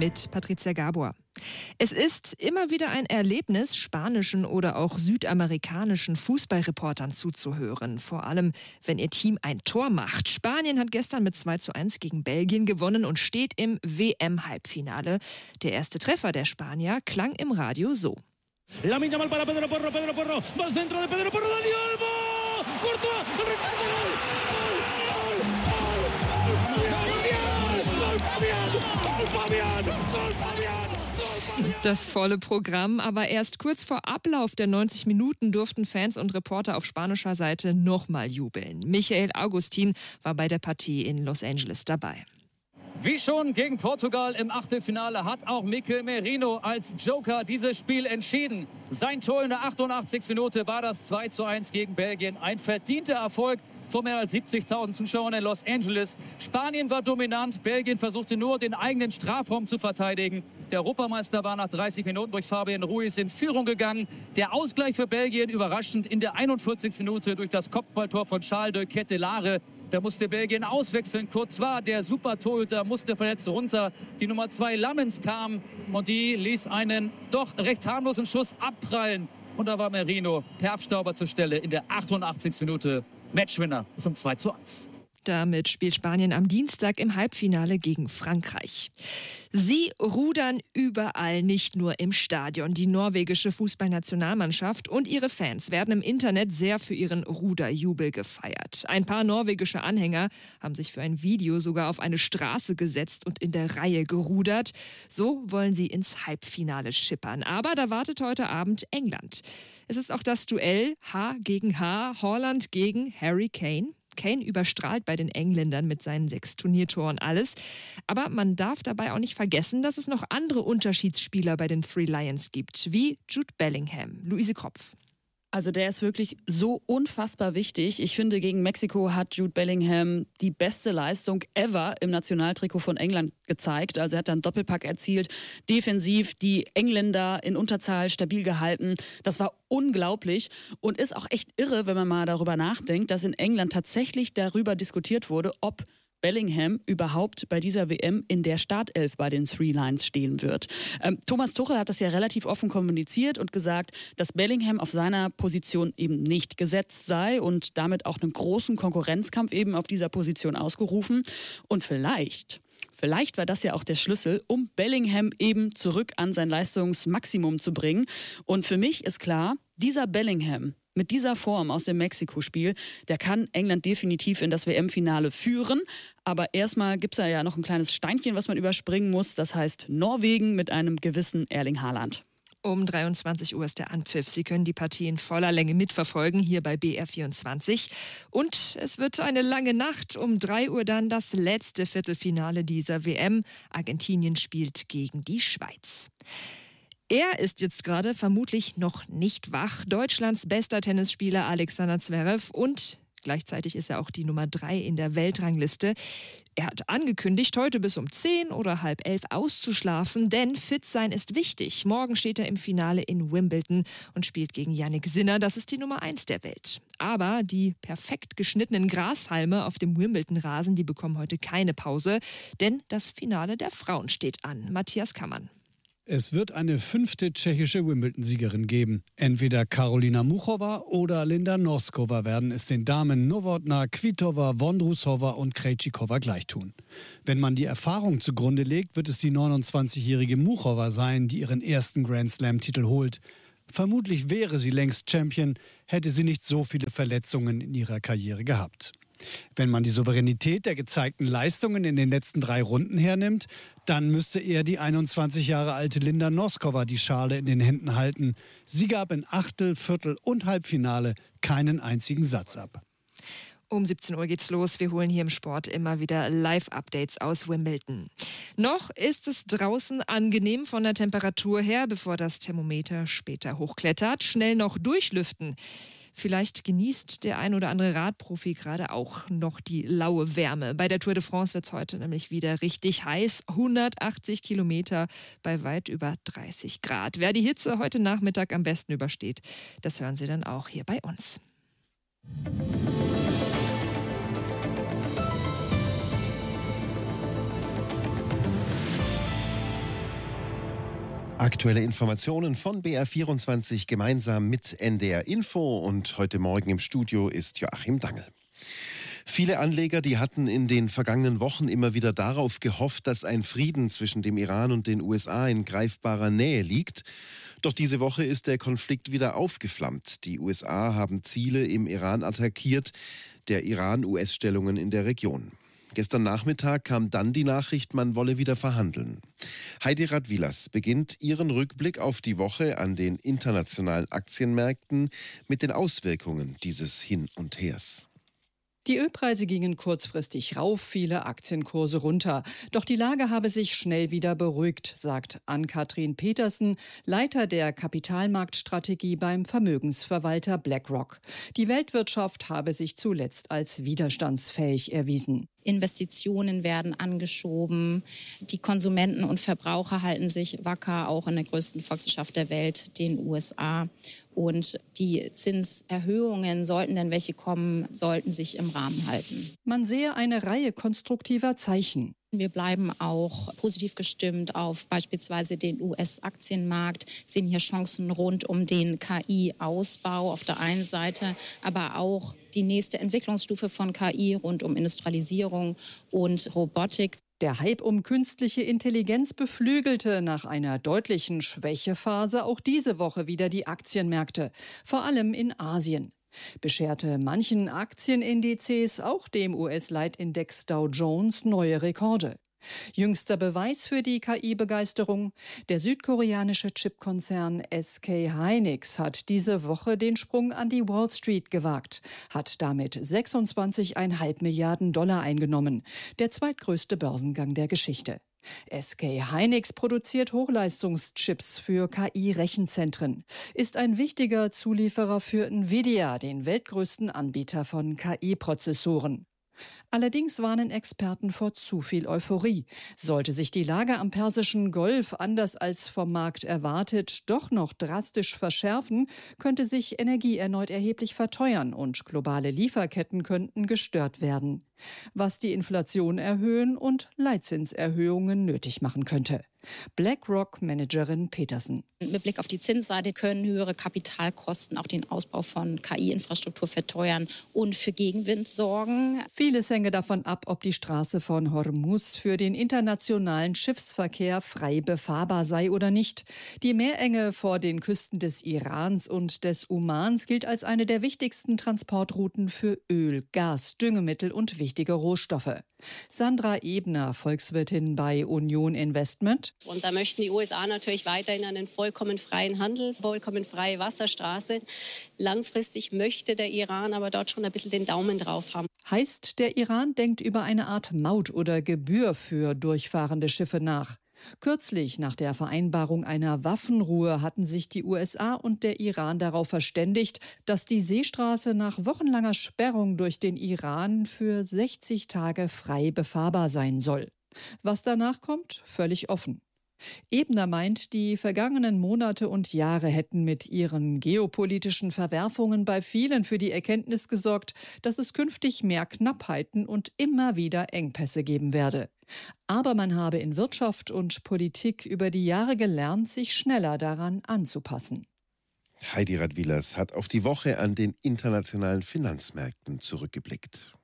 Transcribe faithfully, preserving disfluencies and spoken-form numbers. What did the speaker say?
mit Patricia Gabor. Es ist immer wieder ein Erlebnis, spanischen oder auch südamerikanischen Fußballreportern zuzuhören. Vor allem, wenn ihr Team ein Tor macht. Spanien hat gestern mit zwei zu eins gegen Belgien gewonnen und steht im W M-Halbfinale. Der erste Treffer der Spanier klang im Radio so. Lamine Yamal para Pedro Porro, Pedro Porro, va al centro de Pedro Porro, Dani Olmo, Courtois, el rechazo de gol, gol, gol, gol, Fabian, gol, Fabian, gol, Fabian. Das volle Programm, aber erst kurz vor Ablauf der neunzig Minuten durften Fans und Reporter auf spanischer Seite nochmal jubeln. Michael Augustin war bei der Partie in Los Angeles dabei. Wie schon gegen Portugal im Achtelfinale hat auch Mikel Merino als Joker dieses Spiel entschieden. Sein Tor in der achtundachtzigsten Minute war das zwei zu eins gegen Belgien. Ein verdienter Erfolg vor mehr als siebzigtausend Zuschauern in Los Angeles. Spanien war dominant, Belgien versuchte nur, den eigenen Strafraum zu verteidigen. Der Europameister war nach dreißig Minuten durch Fabian Ruiz in Führung gegangen. Der Ausgleich für Belgien überraschend in der einundvierzigsten Minute durch das Kopfballtor von Charles de Ketelaere. Da musste Belgien auswechseln. Courtois, der Super-Torhüter, musste verletzt runter. Die Nummer zwei Lammens kam und die ließ einen doch recht harmlosen Schuss abprallen. Und da war Merino per Abstauber zur Stelle in der achtundachtzigsten Minute. Matchwinner zum zwei zu eins. Damit spielt Spanien am Dienstag im Halbfinale gegen Frankreich. Sie rudern überall, nicht nur im Stadion. Die norwegische Fußballnationalmannschaft und ihre Fans werden im Internet sehr für ihren Ruderjubel gefeiert. Ein paar norwegische Anhänger haben sich für ein Video sogar auf eine Straße gesetzt und in der Reihe gerudert. So wollen sie ins Halbfinale schippern. Aber da wartet heute Abend England. Es ist auch das Duell H gegen H, Haaland gegen Harry Kane. Kane überstrahlt bei den Engländern mit seinen sechs Turniertoren alles. Aber man darf dabei auch nicht vergessen, dass es noch andere Unterschiedsspieler bei den Three Lions gibt, wie Jude Bellingham. Luise Kropf. Also der ist wirklich so unfassbar wichtig. Ich finde, gegen Mexiko hat Jude Bellingham die beste Leistung ever im Nationaltrikot von England gezeigt. Also er hat dann Doppelpack erzielt, defensiv die Engländer in Unterzahl stabil gehalten. Das war unglaublich und ist auch echt irre, wenn man mal darüber nachdenkt, dass in England tatsächlich darüber diskutiert wurde, ob Bellingham überhaupt bei dieser W M in der Startelf bei den Three Lions stehen wird. Ähm, Thomas Tuchel hat das ja relativ offen kommuniziert und gesagt, dass Bellingham auf seiner Position eben nicht gesetzt sei und damit auch einen großen Konkurrenzkampf eben auf dieser Position ausgerufen. Und vielleicht... Vielleicht war das ja auch der Schlüssel, um Bellingham eben zurück an sein Leistungsmaximum zu bringen. Und für mich ist klar, dieser Bellingham mit dieser Form aus dem Mexiko-Spiel, der kann England definitiv in das W M-Finale führen. Aber erstmal gibt es da ja noch ein kleines Steinchen, was man überspringen muss. Das heißt Norwegen mit einem gewissen Erling Haaland. Um dreiundzwanzig Uhr ist der Anpfiff. Sie können die Partie in voller Länge mitverfolgen, hier bei B R vierundzwanzig. Und es wird eine lange Nacht. Um drei Uhr dann das letzte Viertelfinale dieser W M. Argentinien spielt gegen die Schweiz. Er ist jetzt gerade vermutlich noch nicht wach. Deutschlands bester Tennisspieler Alexander Zverev und gleichzeitig ist er auch die Nummer drei in der Weltrangliste. Er hat angekündigt, heute bis um zehn oder halb elf auszuschlafen, denn fit sein ist wichtig. Morgen steht er im Finale in Wimbledon und spielt gegen Jannik Sinner. Das ist die Nummer eins der Welt. Aber die perfekt geschnittenen Grashalme auf dem Wimbledon-Rasen, die bekommen heute keine Pause, denn das Finale der Frauen steht an. Matthias Kammann. Es wird eine fünfte tschechische Wimbledon-Siegerin geben. Entweder Karolina Muchova oder Linda Noskova werden es den Damen Novotná, Kvitova, Vondrousova und Krejcikova gleich tun. Wenn man die Erfahrung zugrunde legt, wird es die neunundzwanzigjährige Muchova sein, die ihren ersten Grand-Slam-Titel holt. Vermutlich wäre sie längst Champion, hätte sie nicht so viele Verletzungen in ihrer Karriere gehabt. Wenn man die Souveränität der gezeigten Leistungen in den letzten drei Runden hernimmt, dann müsste eher die einundzwanzig Jahre alte Linda Noskova die Schale in den Händen halten. Sie gab in Achtel-, Viertel- und Halbfinale keinen einzigen Satz ab. Um siebzehn Uhr geht's los. Wir holen hier im Sport immer wieder Live-Updates aus Wimbledon. Noch ist es draußen angenehm von der Temperatur her, bevor das Thermometer später hochklettert. Schnell noch durchlüften. Vielleicht genießt der ein oder andere Radprofi gerade auch noch die laue Wärme. Bei der Tour de France wird es heute nämlich wieder richtig heiß. hundertachtzig Kilometer bei weit über dreißig Grad. Wer die Hitze heute Nachmittag am besten übersteht, das hören Sie dann auch hier bei uns. Aktuelle Informationen von B R vierundzwanzig gemeinsam mit N D R Info, und heute Morgen im Studio ist Joachim Dangel. Viele Anleger, die hatten in den vergangenen Wochen immer wieder darauf gehofft, dass ein Frieden zwischen dem Iran und den U S A in greifbarer Nähe liegt. Doch diese Woche ist der Konflikt wieder aufgeflammt. Die U S A haben Ziele im Iran attackiert, der Iran U S-Stellungen in der Region. Gestern Nachmittag kam dann die Nachricht, man wolle wieder verhandeln. Heidi Radwilas beginnt ihren Rückblick auf die Woche an den internationalen Aktienmärkten mit den Auswirkungen dieses Hin und Hers. Die Ölpreise gingen kurzfristig rauf, viele Aktienkurse runter. Doch die Lage habe sich schnell wieder beruhigt, sagt Ann-Kathrin Petersen, Leiter der Kapitalmarktstrategie beim Vermögensverwalter BlackRock. Die Weltwirtschaft habe sich zuletzt als widerstandsfähig erwiesen. Investitionen werden angeschoben. Die Konsumenten und Verbraucher halten sich wacker, auch in der größten Volkswirtschaft der Welt, den U S A. Und die Zinserhöhungen, sollten denn welche kommen, sollten sich im Rahmen halten. Man sehe eine Reihe konstruktiver Zeichen. Wir bleiben auch positiv gestimmt auf beispielsweise den U S-Aktienmarkt, sehen hier Chancen rund um den K I-Ausbau auf der einen Seite, aber auch die nächste Entwicklungsstufe von K I rund um Industrialisierung und Robotik. Der Hype um künstliche Intelligenz beflügelte nach einer deutlichen Schwächephase auch diese Woche wieder die Aktienmärkte, vor allem in Asien. Bescherte manchen Aktienindizes, auch dem U S-Leitindex Dow Jones, neue Rekorde. Jüngster Beweis für die K I-Begeisterung: Der südkoreanische Chipkonzern S K Hynix hat diese Woche den Sprung an die Wall Street gewagt, hat damit sechsundzwanzig Komma fünf Milliarden Dollar eingenommen, der zweitgrößte Börsengang der Geschichte. S K Hynix produziert Hochleistungschips für K I-Rechenzentren, ist ein wichtiger Zulieferer für Nvidia, den weltgrößten Anbieter von K I-Prozessoren. Allerdings warnen Experten vor zu viel Euphorie. Sollte sich die Lage am Persischen Golf, anders als vom Markt erwartet, doch noch drastisch verschärfen, könnte sich Energie erneut erheblich verteuern und globale Lieferketten könnten gestört werden, was die Inflation erhöhen und Leitzinserhöhungen nötig machen könnte. BlackRock-Managerin Petersen. Mit Blick auf die Zinsseite können höhere Kapitalkosten auch den Ausbau von K I-Infrastruktur verteuern und für Gegenwind sorgen. Vieles hänge davon ab, ob die Straße von Hormuz für den internationalen Schiffsverkehr frei befahrbar sei oder nicht. Die Meerenge vor den Küsten des Irans und des Omans gilt als eine der wichtigsten Transportrouten für Öl, Gas, Düngemittel und wichtige Rohstoffe. Sandra Ebner, Volkswirtin bei Union Investment. Und da möchten die U S A natürlich weiterhin einen vollkommen freien Handel, vollkommen freie Wasserstraße. Langfristig möchte der Iran aber dort schon ein bisschen den Daumen drauf haben. Heißt, der Iran denkt über eine Art Maut oder Gebühr für durchfahrende Schiffe nach. Kürzlich, nach der Vereinbarung einer Waffenruhe, hatten sich die U S A und der Iran darauf verständigt, dass die Seestraße nach wochenlanger Sperrung durch den Iran für sechzig Tage frei befahrbar sein soll. Was danach kommt, völlig offen. Ebner meint, die vergangenen Monate und Jahre hätten mit ihren geopolitischen Verwerfungen bei vielen für die Erkenntnis gesorgt, dass es künftig mehr Knappheiten und immer wieder Engpässe geben werde. Aber man habe in Wirtschaft und Politik über die Jahre gelernt, sich schneller daran anzupassen. Heidi Radwilas hat auf die Woche an den internationalen Finanzmärkten zurückgeblickt.